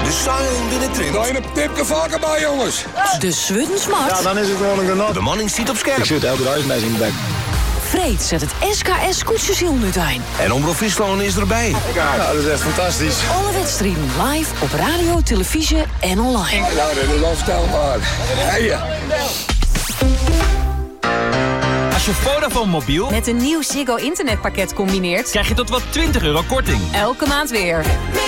De saaiing binnen Nou, een tipje vaker bij, jongens. De Sweden Smart. Ja, dan is het gewoon een genot. De manning ziet op scherp. Ik zit elke dag met in de bek. Freed zet het SKS koetsjeshielnut aan. En Omroep Friesland is erbij. Ja, dat is echt fantastisch. Alle wedstrijden live op radio, televisie en online. Nou, dat is onvoorstelbaar. Hey, Als je Vodafone mobiel met een nieuw Ziggo internetpakket combineert, krijg je tot wel €20 korting. elke maand weer.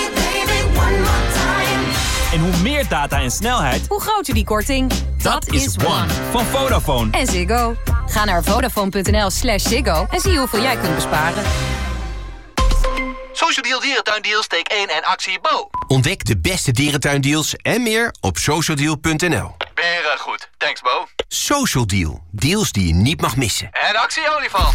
En hoe meer data en snelheid, Hoe groter die korting, dat is One van Vodafone. En Ziggo. Ga naar vodafone.nl/Ziggo en zie hoeveel jij kunt besparen. Social Deal Dierentuindeals, steek 1 en actie Bo. Ontdek de beste dierentuindeals en meer op socialdeal.nl. Beren goed. Thanks Bo. Social Deal. Deals die je niet mag missen. En actie olifant.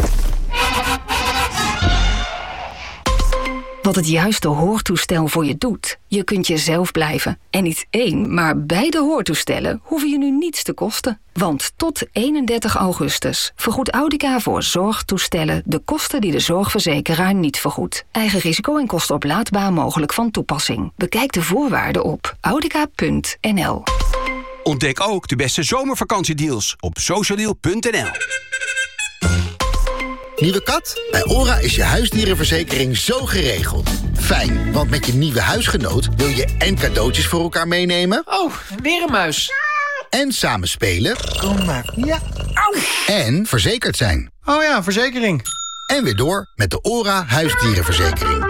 Wat het juiste hoortoestel voor je doet. Je kunt jezelf blijven. En niet één, maar beide hoortoestellen hoeven je nu niets te kosten. Want tot 31 augustus vergoedt Audica voor zorgtoestellen de kosten die de zorgverzekeraar niet vergoedt. Eigen risico en kosten oplaadbaar mogelijk van toepassing. Bekijk de voorwaarden op audica.nl. Ontdek ook de beste zomervakantiedeals op socialdeal.nl. Nieuwe kat? Bij ORA is je huisdierenverzekering zo geregeld. Fijn, want met je nieuwe huisgenoot wil je en cadeautjes voor elkaar meenemen. Oh, weer een muis. En samen spelen. Kom maar. Ja. Auw. En verzekerd zijn. Oh ja, verzekering. En weer door met de ORA huisdierenverzekering.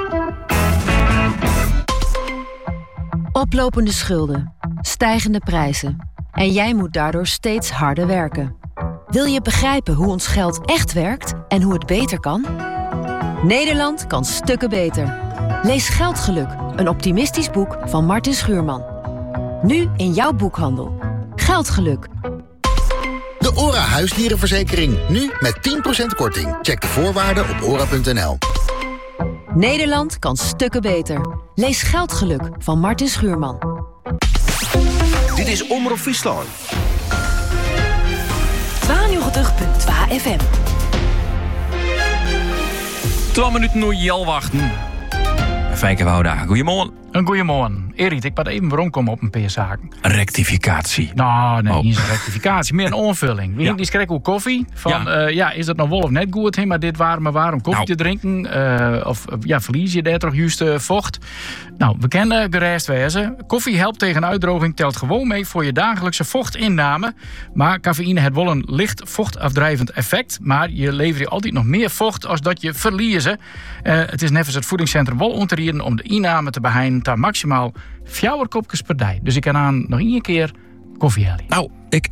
Oplopende schulden, stijgende prijzen. En jij moet daardoor steeds harder werken. Wil je begrijpen hoe ons geld echt werkt en hoe het beter kan? Nederland kan stukken beter. Lees Geldgeluk, een optimistisch boek van Martin Schuurman. Nu in jouw boekhandel. Geldgeluk. De ORA huisdierenverzekering. Nu met 10% korting. Check de voorwaarden op ora.nl. Nederland kan stukken beter. Lees Geldgeluk van Martin Schuurman. Dit is Omroep Friesland. 92.2 FM. 12 minuten nu jel wachten. Fijke Wouda, goeiemorgen. Een goeiemorgen. Erik, ik moet even rondkomen op een paar zaken. Rectificatie. Nou, nee, niet een rectificatie. Meer een onvulling. We die schrik hoe koffie. Van, is dat nou wel of net goed? Hè? Maar dit waarom koffie te drinken? Verlies je daar toch juist vocht? Nou, we kennen gereisd wezen. Koffie helpt tegen uitdroging. Telt gewoon mee voor je dagelijkse vochtinname. Maar cafeïne heeft wel een licht vochtafdrijvend effect. Maar je levert je altijd nog meer vocht als dat je verliezen. Het is nevens het voedingscentrum wel om te rieden om de inname te beheinen tot maximaal 4 kopjes per dag. Dus ik kan aan nog 1 keer koffie halen. Nou,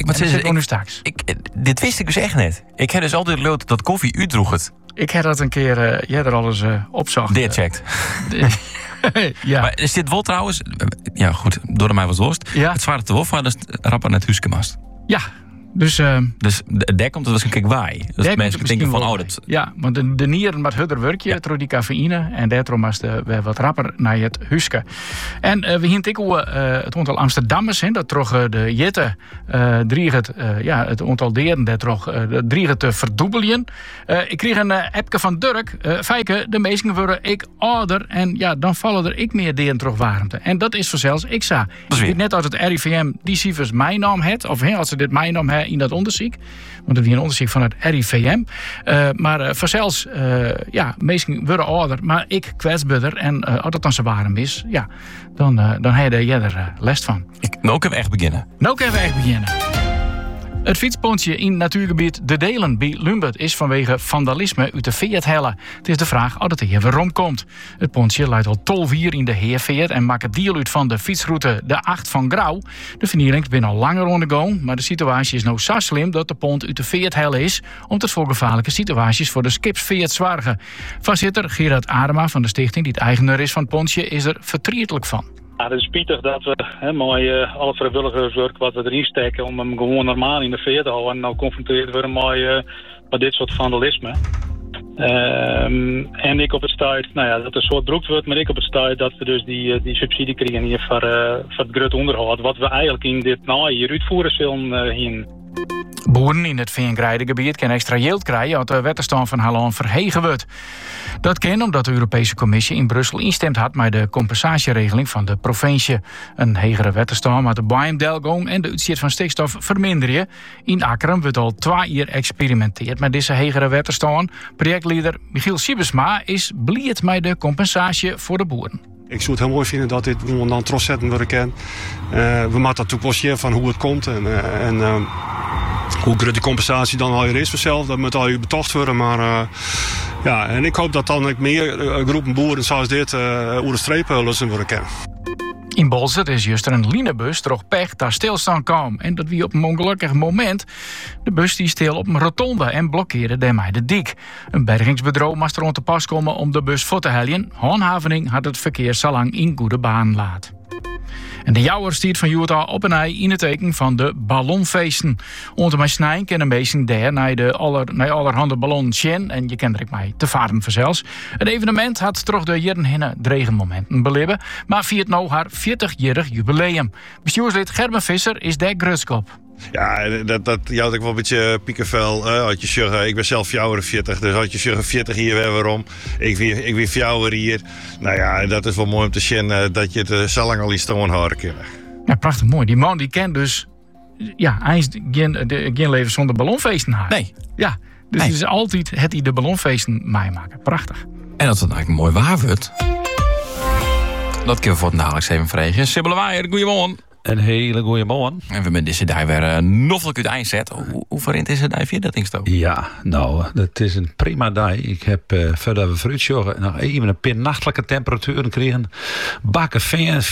dit wist ik dus echt net. Ik heb dus altijd geloot dat koffie u droeg het. Ik heb dat een keer, jij er al eens opzag. Dit checkt. Ja. Maar is dit wel trouwens, ja goed, door mij was worst. Ja. Het zware te wolf, maar dat is rapper net huiskemast. Ja. Dus daar komt het waarschijnlijk waai. Dat mensen denken van, dat... Ja, want de nieren met harder werkje door die cafeïne. En daarom moest we wat rapper naar het huske. En we hint ook het aantal Amsterdammers. Dat toch de jette het aantal deren dat toch driegen te verdubbelen. Ik kreeg een appje van Dirk. Fijke, de meesten worden ik ouder. En ja, dan vallen er ik meer deren terug warmte. En dat is vanzelfs ik sa. Net als het RIVM die cijfers mijn naam heeft. Of als ze dit mijn naam hebben in dat onderzoek. Want het is een onderzoek van het RIVM. Maar vanzelfs, meesten worden ouder. Maar ik kwetsbaarder. En als het dan zo warm is, ja, dan heb je er last van. Nou kunnen we echt beginnen. Het fietspontje in natuurgebied De Delen bij Lumbert is vanwege vandalisme uit de veert hellen. Het is de vraag of het hier weer rondkomt. Het pontje leidt al 12 uur in de Heerveert en maakt het deel uit van de fietsroute de 8 van Grauw. De vernielings ben al langer ondergaan, maar de situatie is nou zo slim dat de pont uit de veert hellen is om tot voor gevaarlijke situaties voor de skipsveert zwargen. Voorzitter Gerard Adema van de stichting, die het eigenaar is van het pontje, is er verdrietelijk van. Ja, het is spietig dat we mooi alle vrijwilligerswerk wat we erin steken om hem gewoon normaal in de veer te houden. En nou confronteerd worden met dit soort vandalisme. En ik op het stuit, dat er soort broek wordt, maar ik op het stuit dat we dus die subsidie krijgen hier voor het groot onderhoud. Wat we eigenlijk in dit najaar uitvoeren zullen heen. Boeren in het Veengrijdengebied kunnen extra yield krijgen als de wetterstand van Halland verhegen wordt. Dat kan omdat de Europese Commissie in Brussel instemd had met de compensatieregeling van de provincie. Een hegere wetterstand met de bijendelgong en de uitstoot van stikstof verminderen. In Akkerum wordt al 2 jaar experimenteerd met deze hegere wetterstand. Projectleider Michiel Siebesma is blij met de compensatie voor de boeren. Ik zou het heel mooi vinden dat dit gewoon dan trots zetten worden kan. We moeten natuurlijk wel zien van hoe het komt en hoe groot die compensatie dan alweer is vanzelf. Dat moet al betocht worden, maar ja, en ik hoop dat dan ook meer groepen boeren zoals dit over de streep lossen worden kan. In Bolzert is juist er een linebus door pech daar stilstaan kwam. En dat wie op een ongelukkig moment. De bus die stil op een rotonde en blokkeerde daarmee de dik. Een bergingsbureau moest er rond te pas komen om de bus voor te helpen. Handhaving had het verkeer zo lang in goede baan laat. En de jouwer stiert van Utah op en hij in het teken van de ballonfeesten. Onder mijn snij kennen mensen daar naar allerhande ballonnen zien. En je kent er ook mee te varen vanzelfs. Het evenement had toch de jaren heen dregenmomenten beleven. Maar viert nou haar 40-jarig jubileum. Bestuurslid Gerben Visser is der grutskop. Ja, dat jouwt ik wel een beetje piekenvel. Had je zeggen, ik ben zelf 40, dus had je zeggen 40 hier weer waarom. Ik weer 40 hier. Nou ja, dat is wel mooi om te zien dat je het zo lang al iets toon houden kan. Ja, prachtig mooi. Die man die kent dus, ja, hij is geen leven zonder ballonfeesten haar. Nee. Ja, dus het is altijd het hij de ballonfeesten meemaken. Prachtig. En dat het eigenlijk mooi waar wordt. Dat kunnen we voor het dagelijks even vragen. Sibylle Waaier, goeiemorgen. Een hele goede morgen. En we met deze dag weer nog uit eindzet. Hoe verint is het voor dat dingstoot? Ja, nou, dat is een prima dag. Ik heb voordat we vooruit nog even een paar nachtelijke temperaturen kregen. Bakken veen,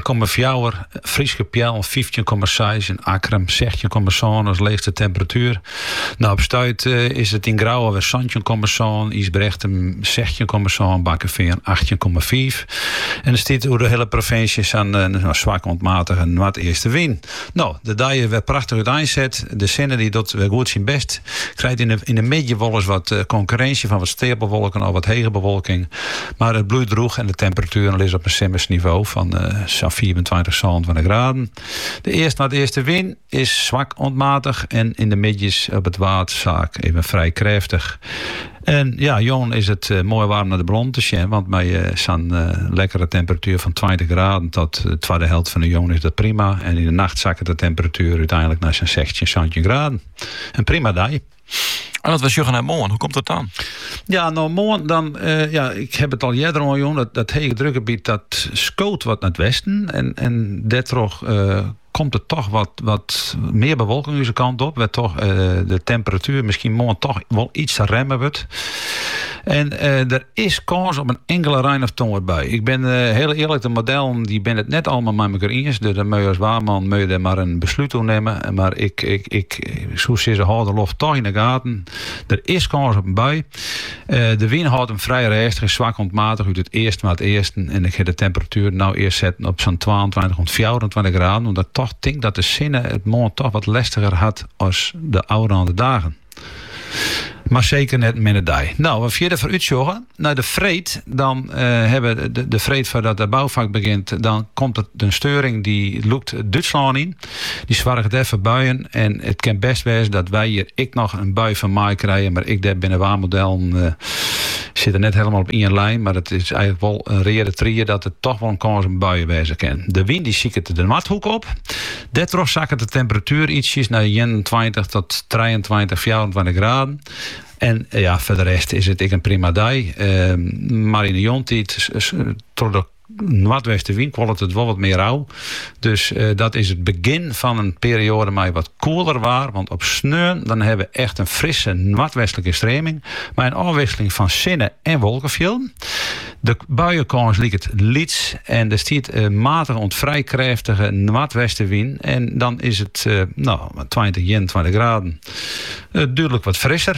4,4. Frieske Pjel, 15,6. En Akkerum, 16,7 als leegste temperatuur. Nou, op Stuit is het in Grauwe weer 17,7. Isbrechten 16,7. Bakken veen 18,4. En er staat door de hele provincie aan zwak ontmatige wat eerste win. Nou, de dag je weer prachtig uit eindzet. De zinnen die dat weer goed zijn best. Krijgt in de midden wel eens wat concurrentie van wat stapelwolken of wat hege bewolking. Maar het bloeit droeg en de temperatuur is op een Simmers niveau van 24, 27 graden. De eerste win is zwak ontmatig en in de midjes op het waterzaak even vrij krachtig. En ja, Jon is het mooi warm naar de bron te zien, want bij zo'n lekkere temperatuur van 20 graden tot de tweede helft van de Jon is dat prima. En in de nacht zakken de temperatuur uiteindelijk naar zo'n 16, 17 graden. Een prima dag. En dat was Jurgen en morgen. Hoe komt dat dan? Ja, nou morgen dan, ik heb het al eerder al, Jon, dat hege drukgebied dat scoot wat naar het westen. En daardoor komt er toch wat meer bewolking deze kant op. Waar toch de temperatuur misschien morgen toch wel iets te remmen wordt. En er is kans op een enkele rein of ton bij. Ik ben heel eerlijk, de modellen die ben het net allemaal met elkaar eens. Dus dan moet je als waarman moet je er maar een besluit op nemen. Maar ik zo ze houden lof toch in de gaten. Er is kans op een bui. De wind houdt hem vrij rustig, zwak ontmatig uit het eerste maar het eerste. En ik ga de temperatuur nou eerst zetten op zo'n 22 tot 24 graden. Omdat ik toch denk dat de zinnen het morgen toch wat lastiger had als de oude dagen. Maar zeker net met de dag. Nou, wat verder voor uitzorgen. Naar de vreed, dan hebben de vreed voordat de bouwvak begint, dan komt het een steuring die loopt Duitsland in. Die zwargt even buien. En het kan best wezen dat wij hier nog een bui van mij krijgen. Maar ik daar binnen waarmodellen zit er net helemaal op één lijn. Maar het is eigenlijk wel een rede trieën dat het toch wel een kans op buien wezen kan. De wind die ziet de mathoek op. Daardoor zakken de temperatuur ietsjes naar 21 tot 23, 24 graden. En ja, voor de rest is het een prima dag. Maar in de jontijd, door de noordwestenwind, wordt het wel wat meer rauw. Dus dat is het begin van een periode met wat koeler waar. Want op sneeuw dan hebben we echt een frisse noordwestelijke stroming. Maar een afwisseling van zinnen en wolkenvelden. De buienkans ligt het liets. En er stiet matige ontvrij krachtige noordwestenwind. En dan is het 20, 21 graden. Duidelijk wat frisser.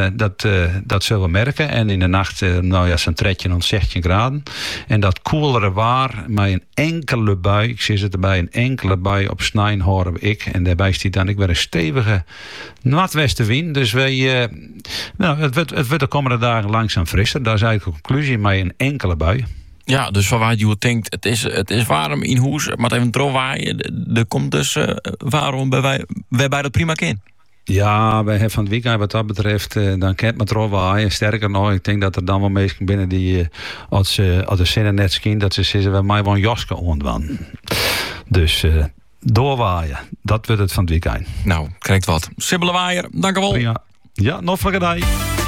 Dat zullen we merken. En in de nacht zo'n 13 tot 16 graden. En dat koelere waar, met een enkele bui, ik zie het erbij, een enkele bui op snijn horen ik. En daarbij stiet dan ik weer een stevige noordwestenwind. Dus het wordt de komende dagen langzaam frisser. Dat is eigenlijk de conclusie, met een enkele bui. Ja, dus van waar je denkt, het is warm in huis, maar even droog waaien. Er komt dus waarom waarbij dat prima kan. Ja, wij hebben van het weekend wat dat betreft, dan kent me erop waaien. Sterker nog, ik denk dat er dan wel mensen binnen die, als de zinnen net zien, dat ze zeggen, we mij wel een jaske ontwan. Dus doorwaaien, dat wordt het van het weekend. Nou, krijgt wat. Sibylle Waaier, dank u wel. Ja, nog voor gedaan.